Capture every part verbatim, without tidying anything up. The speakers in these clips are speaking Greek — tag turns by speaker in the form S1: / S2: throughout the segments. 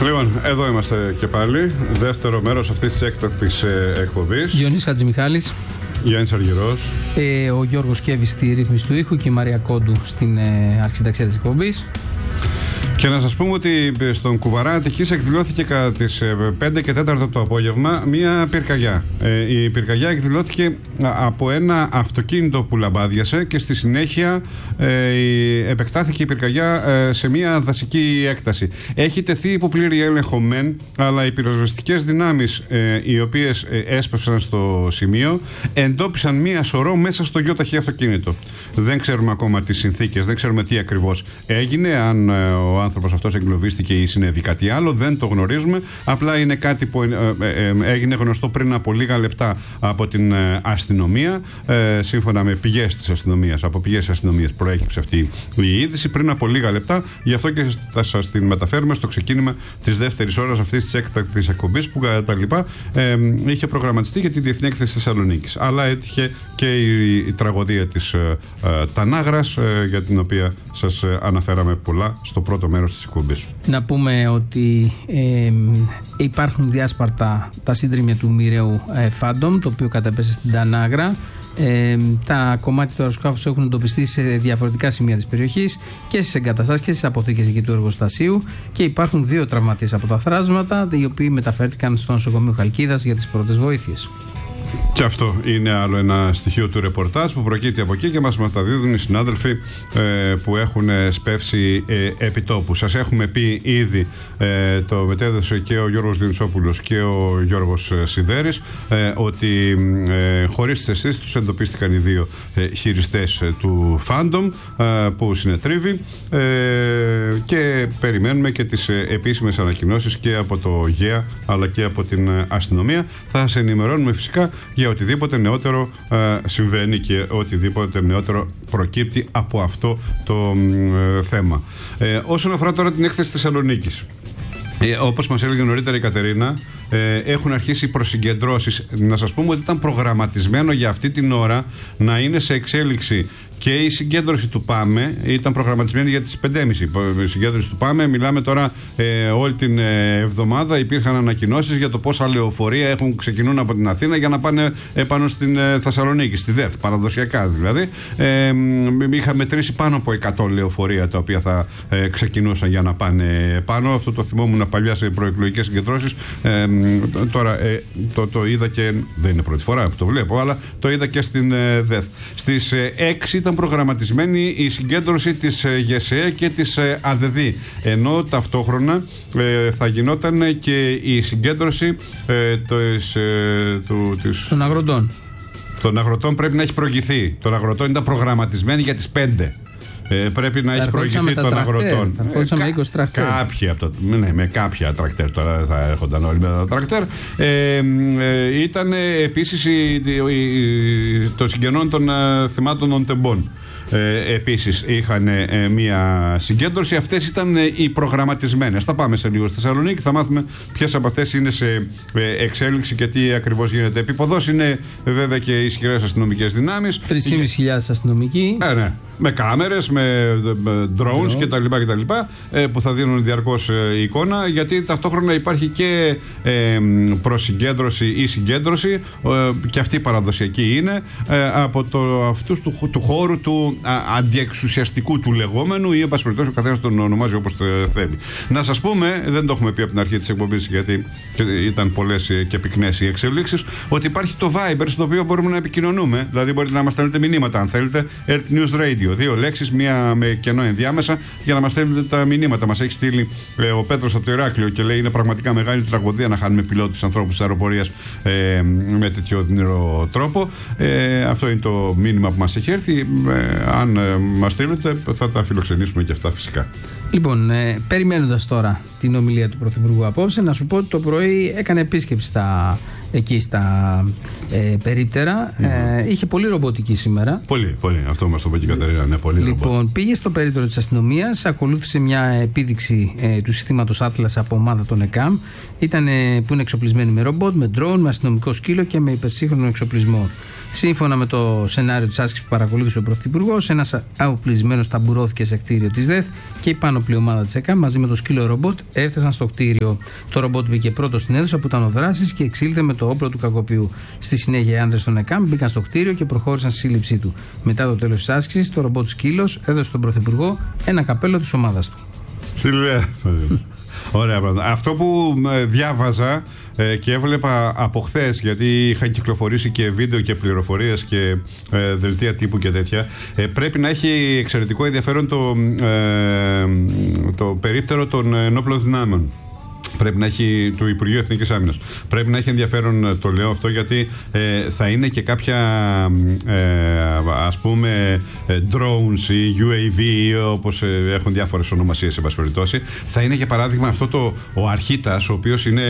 S1: Λοιπόν, εδώ είμαστε και πάλι. Δεύτερο μέρος αυτής της έκτακτης ε, εκπομπής.
S2: Γιονύς Χατζημιχάλης.
S1: Γιάννης Αργυρός.
S2: Ε, ο Γιώργος Κέβης στη ρύθμιση του ήχου και η Μαρία Κόντου στην ε, αρχισυνταξία της εκπομπής.
S1: Και να σας πούμε ότι στον Κουβαρά Αττικής εκδηλώθηκε κατά τις πέντε και τέσσερα το απόγευμα μία πυρκαγιά. Ε, η πυρκαγιά εκδηλώθηκε από ένα αυτοκίνητο που λαμπάδιασε και στη συνέχεια ε, επεκτάθηκε η πυρκαγιά ε, σε μία δασική έκταση. Έχει τεθεί υπό πλήρη έλεγχο μεν, αλλά οι πυροσβεστικές δυνάμεις ε, οι οποίες ε, έσπευσαν στο σημείο εντόπισαν μία σωρό μέσα στο γιοταχή αυτοκίνητο. Δεν ξέρουμε ακόμα τις συνθήκες, δεν ξέρουμε τι ακριβώς έγινε, αν ε, ο άνθρωπος αυτός εγκλωβίστηκε ή συνέβη κάτι άλλο, δεν το γνωρίζουμε. Απλά είναι κάτι που ε, ε, έγινε γνωστό πριν από λίγα λεπτά από την ε, αστυνομία. Ε, σύμφωνα με πηγές της αστυνομίας, από πηγές της αστυνομίας προέκυψε αυτή η είδηση πριν από λίγα λεπτά. Γι' αυτό και θα σας την μεταφέρουμε στο ξεκίνημα της δεύτερης ώρας αυτής της έκτακτης εκπομπής που κατά τα λοιπά ε, είχε προγραμματιστεί για τη Διεθνή Έκθεση Θεσσαλονίκης. Αλλά έτυχε και η, η τραγωδία της ε, ε, Τανάγρας, ε, για την οποία σας ε, αναφέραμε πολλά στο πρώτο μέρος της εκπομπής.
S2: Να πούμε ότι ε, υπάρχουν διάσπαρτα τα σύντριμια του μοιραίου ε, Phantom, το οποίο κατέπεσε στην Τανάγρα. Ε, τα κομμάτια του αεροσκάφους έχουν εντοπιστεί σε διαφορετικά σημεία της περιοχής και στις εγκαταστάσεις και στις αποθήκες εκεί του εργοστασίου, και υπάρχουν δύο τραυματίες από τα θράσματα, οι οποίοι μεταφέρθηκαν στο νοσοκομείο Χαλκίδας για τις πρώτες βοήθειες.
S1: Και αυτό είναι άλλο ένα στοιχείο του ρεπορτάζ που προκύπτει από εκεί και μας μεταδίδουν οι συνάδελφοι ε, που έχουν σπεύσει ε, επιτόπου. Σας έχουμε πει ήδη, ε, το μετέδωσε και ο Γιώργος Διονυσόπουλος και ο Γιώργος Σιδέρης, ε, ότι ε, χωρίς τις αισθήσεις τους εντοπίστηκαν οι δύο ε, χειριστές ε, του Phantom ε, που συνετρίβει, ε, και περιμένουμε και τις ε, επίσημες ανακοινώσεις και από το ΓΕΑ αλλά και από την ε, αστυνομία. Θα σας ενημερώνουμε φυσικά για οτιδήποτε νεότερο ε, συμβαίνει και οτιδήποτε νεότερο προκύπτει από αυτό το ε, θέμα. Ε, όσον αφορά τώρα την έκθεση Θεσσαλονίκης, ε, όπως μας έλεγε νωρίτερα η Κατερίνα, ε, έχουν αρχίσει οι προσυγκεντρώσεις. Να σας πούμε ότι ήταν προγραμματισμένο για αυτή την ώρα να είναι σε εξέλιξη και η συγκέντρωση του ΠΑΜΕ, ήταν προγραμματισμένη για τις πέντε και μισή. Η συγκέντρωση του ΠΑΜΕ, μιλάμε τώρα ε, όλη την ε, εβδομάδα υπήρχαν ανακοινώσεις για το πόσα λεωφορεία έχουν ξεκινούν από την Αθήνα για να πάνε επάνω στην ε, Θεσσαλονίκη, στη ΔΕΘ, παραδοσιακά δηλαδή. Ε, είχα μετρήσει πάνω από εκατό λεωφορεία τα οποία θα ε, ξεκινούσαν για να πάνε επάνω. Αυτό το θυμόμουν παλιά σε προεκλογικές συγκεντρώσεις. Ε, τώρα ε, το, το είδα και δεν είναι πρώτη φορά που το βλέπω, αλλά το είδα και στην ε, ΔΕΘ. Στις ε, έξι ήταν προγραμματισμένη η συγκέντρωση της ΓΕΣΕ και της ΑΔΔ, ενώ ταυτόχρονα ε, θα γινόταν και η συγκέντρωση ε, της, ε, του, της...
S2: των αγροτών.
S1: Των αγροτών πρέπει να έχει προηγηθεί. Των αγροτών ήταν προγραμματισμένη για τις πέντε. Ε, πρέπει να θα έχει προηγηθεί των αγροτών.
S2: Θα ερχόντουσαν με είκοσι τρακτέρ.
S1: Κάποιοι από τα, ναι, με κάποια τρακτέρ. Τώρα θα έρχονταν όλοι με τα τρακτέρ. Ε, ε, ήταν επίσης η, η, η, το συγγενών των uh, θυμάτων των τεμπών. Ε, επίσης είχαν ε, μία συγκέντρωση. Αυτές ήταν ε, οι προγραμματισμένες. Θα πάμε σε λίγο στη Θεσσαλονίκη, θα μάθουμε ποιες από αυτές είναι σε ε, εξέλιξη και τι ακριβώς γίνεται. Επιποδός είναι ε, βέβαια και ισχυρές αστυνομικές δυνάμεις.
S2: τρεις χιλιάδες πεντακόσιοι αστυνομικοί.
S1: Ε, ναι. Με κάμερες, με drones
S2: yeah.
S1: κτλ. κτλ. Ε, που θα δίνουν διαρκώς ε, εικόνα, γιατί ταυτόχρονα υπάρχει και ε, προσυγκέντρωση ή συγκέντρωση, ε, και αυτή παραδοσιακή είναι, ε, από το, αυτούς του, του χώρου του α, αντιεξουσιαστικού του λεγόμενου, ή εν πάση περιπτώσει ο καθένας τον ονομάζει όπως θέλει. Να σας πούμε, δεν το έχουμε πει από την αρχή της εκπομπής, γιατί ήταν πολλές και πυκνές οι εξελίξεις, ότι υπάρχει το Viber στο οποίο μπορούμε να επικοινωνούμε. Δηλαδή μπορείτε να μας στέλνετε μηνύματα αν θέλετε. Earth News Radio. Δύο λέξεις, μία με κενό ενδιάμεσα, για να μας στέλνετε τα μηνύματα. Μας έχει στείλει ε, ο Πέτρος από το Ηράκλειο και λέει: είναι πραγματικά μεγάλη τραγωδία να χάνουμε πιλότους ανθρώπους της αεροπορίας ε, με τέτοιο οδυνηρό τρόπο. Ε, αυτό είναι το μήνυμα που μας έχει έρθει. Ε, αν ε, μας στείλετε, θα τα φιλοξενήσουμε και αυτά φυσικά.
S2: Λοιπόν, ε, περιμένοντας τώρα την ομιλία του Πρωθυπουργού απόψε, να σου πω ότι το πρωί έκανε επίσκεψη στα, εκεί στα ε, περίπτερα. Mm-hmm. Ε, είχε πολύ ρομποτική σήμερα. Πολύ, πολύ. Αυτό μας το είπε και η Κατερίνα. Ναι, πολύ
S1: λοιπόν,
S2: ρομποτική. Πήγε στο περίπτερο της αστυνομίας, ακολούθησε μια επίδειξη ε, του συστήματος Atlas από ομάδα των ΕΚΑΜ. Ήταν, ε, που είναι εξοπλισμένοι με ρομπότ, με ντρόουν, με αστυνομικό σκύλο και με υπερσύγχρονο εξοπλισμό. Σύμφωνα με το σενάριο της άσκησης που παρακολούθησε ο Πρωθυπουργός, ένας αοπλισμένος ταμπουρώθηκε σε κτίριο της ΔΕΘ και η πάνωπλη ομάδα της ΕΚΑ μαζί με το σκύλο ρομπότ έφτασαν στο κτίριο. Το ρομπότ μπήκε πρώτο στην αίθουσα που ήταν ο δράσης και εξήλθε με το όπλο του κακοποιού. Στη συνέχεια, οι άντρες των ΕΚΑΜ μπήκαν στο κτίριο και προχώρησαν στη σύλληψή του. Μετά το τέλος της άσκησης, το ρομπότ σκύλος έδωσε στον Πρωθυπουργό ένα καπέλο της ομάδας του.
S1: Τι λέει. Ωραία πράγματα. Αυτό που διάβαζα ε, και έβλεπα από χθες, γιατί είχαν κυκλοφορήσει και βίντεο και πληροφορίες και ε, δελτία τύπου και τέτοια, ε, πρέπει να έχει εξαιρετικό ενδιαφέρον το, ε, το περίπτερο των ενόπλων δυνάμεων. Πρέπει να έχει, του Υπουργείου Εθνικής Άμυνας. Πρέπει να έχει ενδιαφέρον, το λέω αυτό, γιατί ε, θα είναι και κάποια ε, ας πούμε ε, drones ή γιου έι βι, όπως ε, έχουν διάφορες ονομασίες σε πάση περιπτώσει. Θα είναι για παράδειγμα αυτό το, ο Αρχίτας, ο οποίος είναι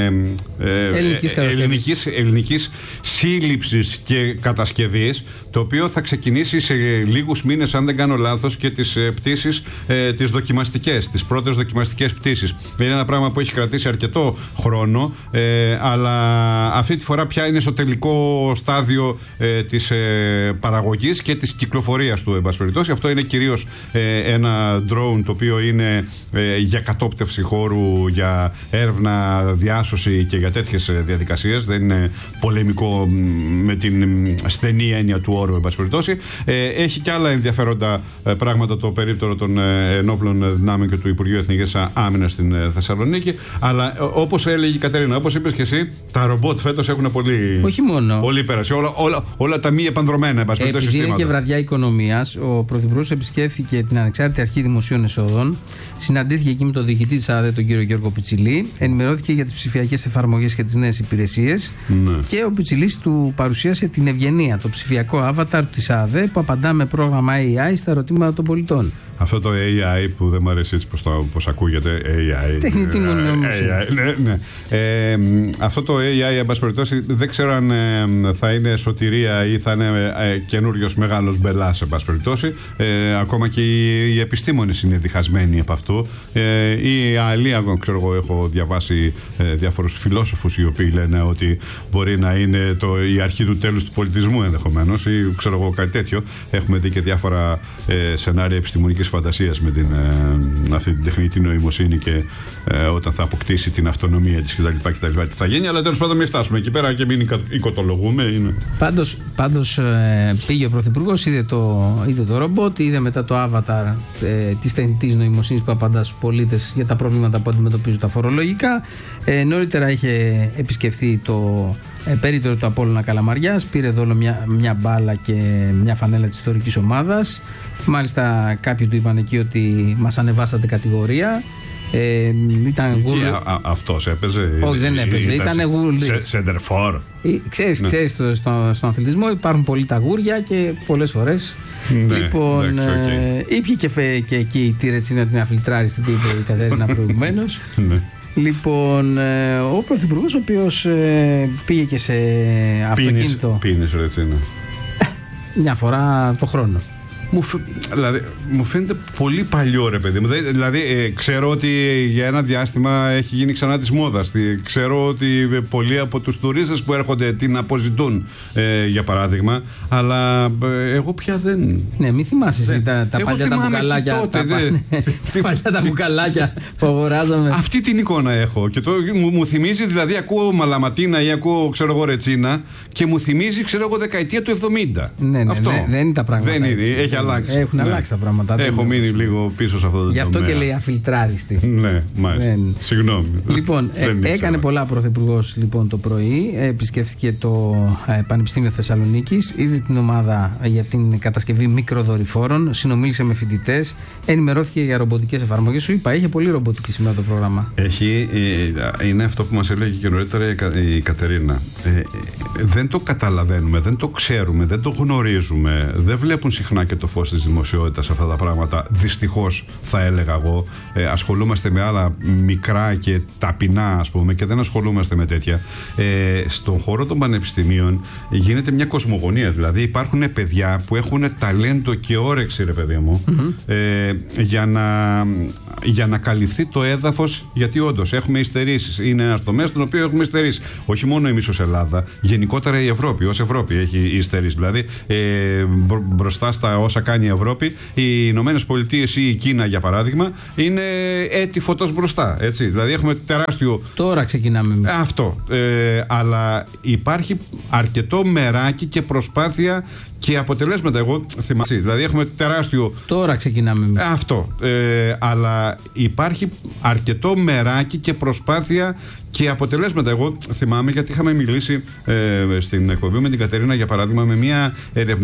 S1: ε,
S2: ελληνικής,
S1: ε, ελληνικής, ελληνικής σύλληψης και κατασκευής, το οποίο θα ξεκινήσει σε λίγους μήνες, αν δεν κάνω λάθος, και τις ε, πτήσεις ε, τις δοκιμαστικές, τις πρώτες δοκιμαστικές πτήσεις. Είναι ένα πράγμα που έχει κρατήσει αρκετό χρόνο, ε, αλλά αυτή τη φορά πια είναι στο τελικό στάδιο ε, της ε, παραγωγής και της κυκλοφορίας του, εν πάση περιπτώσει. Αυτό είναι κυρίως ε, ένα drone το οποίο είναι ε, για κατόπτευση χώρου, για έρευνα, διάσωση και για τέτοιες διαδικασίες. Δεν είναι πολεμικό με την στενή έννοια του όρου, εν πάση περιπτώσει. Ε, έχει και άλλα ενδιαφέροντα ε, πράγματα το περίπτερο των ε, ενόπλων δυνάμεων και του Υπουργείου Εθνικής Άμυνας στην ε, Θεσσαλονίκη. Αλλά όπως έλεγε η Κατερίνα, όπως είπες και εσύ, τα ρομπότ φέτος έχουν πολύ,
S2: όχι μόνο.
S1: πολύ πέραση. Όλα, όλα, όλα τα μη επανδρομένα, εν πάση περιπτώσει,
S2: επειδή
S1: συστήματα.
S2: Είναι και βραδιά οικονομίας, ο Πρωθυπουργός επισκέφθηκε την Ανεξάρτητη Αρχή Δημοσίων Εσόδων, συναντήθηκε εκεί με τον διοικητή της ΑΔΕ, τον κύριο Γιώργο Πιτσιλή, ενημερώθηκε για τις ψηφιακές εφαρμογές και τις νέες υπηρεσίες. Ναι. Και ο Πιτσιλής του παρουσίασε την Ευγενία, το ψηφιακό άβαταρ της ΑΔΕ που απαντά με πρόγραμμα έι άι στα ερωτήματα των πολιτών.
S1: Αυτό το έι άι που δεν μου αρέσει έτσι πώς ακούγεται, έι άι.
S2: Τεχνητή νοημοσύνη.
S1: Ναι, ναι. Ε, αυτό το έι άι, εν πάση περιπτώσει, δεν ξέρω αν ε, θα είναι σωτηρία ή θα είναι ε, καινούριος μεγάλος μπελάς, εν πάση περιπτώσει. Ε, ακόμα και οι, οι επιστήμονες είναι διχασμένοι από αυτό. Ε, ή άλλοι, ξέρω εγώ, έχω διαβάσει ε, διάφορους φιλόσοφους οι οποίοι λένε ότι μπορεί να είναι το, η αρχή του τέλους του πολιτισμού ενδεχομένως, ή ξέρω εγώ κάτι τέτοιο. Έχουμε δει και διάφορα ε, σενάρια επιστημονικής φαντασίας με την, ε, αυτή την τεχνητή νοημοσύνη και ε, όταν θα αποκτήσει την αυτονομία της κτλ. Τι θα γίνει, αλλά τέλος πάντων μην φτάσουμε εκεί πέρα και μην οικοτολογούμε. Είναι.
S2: Πάντως, πάντως ε, πήγε ο Πρωθυπουργός, είδε το, είδε το ρομπότ, είδε μετά το avatar ε, της τεχνητής νοημοσύνης που απαντά στους πολίτες για τα προβλήματα που αντιμετωπίζουν τα φορολογικά. Ε, νωρίτερα είχε επισκεφθεί το ε, περίπτερο του Απόλλωνα Καλαμαριάς, πήρε δώρο μια, μια μπάλα και μια φανέλα της ιστορικής ομάδας. Μάλιστα κάποιοι του είπαν εκεί ότι μας ανεβάσατε κατηγορία. Ε, ήταν γουρ... α,
S1: αυτός έπαιζε.
S2: Όχι, δεν έπαιζε. Ήταν γουρ...
S1: Σεντερφόρ.
S2: Ξέρεις, ναι. ξέρεις στο, στο, στον αθλητισμό υπάρχουν πολλοί τα γούρια και πολλές φορές.
S1: Ναι,
S2: λοιπόν,
S1: εντάξει, okay.
S2: ε, ήπια και, φε, και εκεί τη ρετσίνα την αφιλτράριστη που είπε η Κατερίνα προηγουμένως.
S1: Ναι.
S2: Λοιπόν, ε, ο Πρωθυπουργός, ο οποίος ε, πήγε και σε αυτοκίνητο.
S1: Πίνεις ρετσίνα.
S2: Μια φορά το χρόνο.
S1: Μου, φ... δηλαδή, μου φαίνεται πολύ παλιό, ρε παιδί μου. Δηλαδή, ε, ξέρω ότι για ένα διάστημα έχει γίνει ξανά της μόδας. Ξέρω ότι πολλοί από τους τουρίστες που έρχονται την αποζητούν, ε, για παράδειγμα. Αλλά ε, εγώ πια δεν.
S2: Ναι, μην θυμάσαι εσύ τα, τα παλιά τα μπουκαλάκια. Τότε, τα, δε... τα παλιά τα μπουκαλάκια που αγοράζαμε.
S1: Αυτή την εικόνα έχω. Και το, μου, μου θυμίζει, δηλαδή, ακούω Μαλαματίνα ή ακούω, ξέρω εγώ, Ρετσίνα και μου θυμίζει, ξέρω εγώ, δεκαετία του εβδομήντα.
S2: Ναι, ναι,
S1: αυτό.
S2: Ναι, δεν είναι τα πράγματα.
S1: Δεν είναι, έχει αλλάξει.
S2: Έχουν
S1: ναι.
S2: αλλάξει τα πράγματα.
S1: Έχω μείνει λίγο πίσω σε αυτό το
S2: Γι' αυτό
S1: τομέα.
S2: και λέει αφιλτράριστη.
S1: Ναι, μάλιστα. Δεν... Συγγνώμη.
S2: Λοιπόν, ε, έκανε πολλά ο Πρωθυπουργός λοιπόν, το πρωί. Επισκέφθηκε το ε, Πανεπιστήμιο Θεσσαλονίκης. Είδε την ομάδα για την κατασκευή μικροδορυφόρων. Συνομίλησε με φοιτητές. Ενημερώθηκε για ρομποτικές εφαρμογές. Σου είπα, είχε πολύ ρομποτική σήμερα το πρόγραμμα.
S1: Έχει. Ε, είναι αυτό που μας έλεγε και νωρίτερα η Κατερίνα. Ε, δεν το καταλαβαίνουμε, δεν το ξέρουμε, δεν το γνωρίζουμε. Δεν βλέπουν συχνά και το το φως της δημοσιότητας αυτά τα πράγματα. Δυστυχώς θα έλεγα εγώ. Ε, ασχολούμαστε με άλλα μικρά και ταπεινά, ας πούμε, και δεν ασχολούμαστε με τέτοια. Ε, στον χώρο των πανεπιστημίων γίνεται μια κοσμογονία. Δηλαδή υπάρχουν παιδιά που έχουν ταλέντο και όρεξη, ρε παιδί μου, mm-hmm. ε, για, να, για να καλυφθεί το έδαφος, γιατί όντως έχουμε υστερήσεις. Είναι ένας τομέας στον οποίο έχουμε υστερήσει. Όχι μόνο εμείς ως Ελλάδα, γενικότερα η Ευρώπη, ως Ευρώπη έχει υστερήσει. Δηλαδή ε, μπροστά στα όσα κάνει η Ευρώπη, οι Ηνωμένες Πολιτείες ή η Κίνα, για παράδειγμα, είναι έτη φωτός μπροστά. Έτσι. Δηλαδή έχουμε τεράστιο.
S2: Τώρα ξεκινάμε εμείς.
S1: Αυτό. Ε, αλλά υπάρχει αρκετό μεράκι και προσπάθεια και αποτελέσματα. Εγώ θυμάμαι. Δηλαδή έχουμε τεράστιο.
S2: Τώρα ξεκινάμε εμείς.
S1: Αυτό. Ε, αλλά υπάρχει αρκετό μεράκι και προσπάθεια και αποτελέσματα. Εγώ θυμάμαι, γιατί είχαμε μιλήσει ε, στην εκπομπή με την Κατερίνα, για παράδειγμα, με μια ερευνητική